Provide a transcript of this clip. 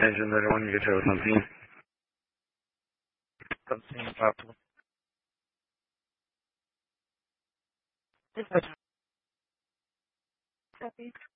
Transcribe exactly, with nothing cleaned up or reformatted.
Legendary one, get her something. Something up. This is Happy.